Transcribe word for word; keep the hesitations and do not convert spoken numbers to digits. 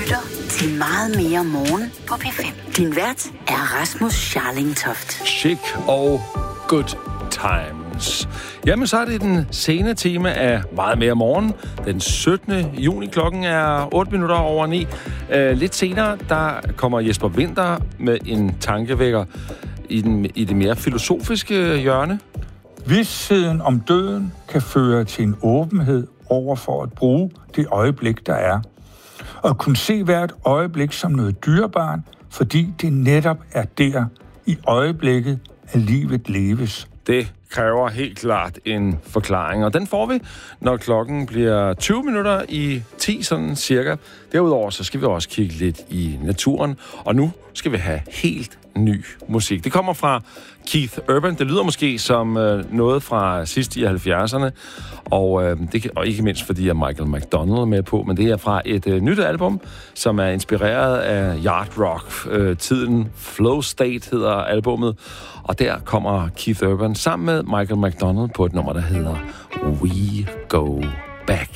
lytter til Meget mere morgen på P fem. Din vært er Rasmus Scharling-Toft. Chic og good times. Jamen, så er det den sene time af Meget mere morgen. Den syttende juni, klokken er otte minutter over ni. Uh, lidt senere, der kommer Jesper Winther med en tankevækker i, den, i det mere filosofiske hjørne. Vidstheden om døden kan føre til en åbenhed over for at bruge det øjeblik, der er. Og kunne se hvert øjeblik som noget dyrebart, fordi det netop er der i øjeblikket, at livet leves. Det kræver helt klart en forklaring, og den får vi, når klokken bliver tyve minutter i ti, sådan cirka. Derudover så skal vi også kigge lidt i naturen, og nu skal vi have helt ny musik. Det kommer fra Keith Urban. Det lyder måske som øh, noget fra sidst i halvfjerdserne, og, øh, det, og ikke mindst fordi, at Michael McDonald er med på, men det er fra et øh, nyt album, som er inspireret af Yard Rock. Øh, tiden Flow State hedder albummet, og der kommer Keith Urban sammen med Michael McDonald på et nummer, der hedder We Go Back.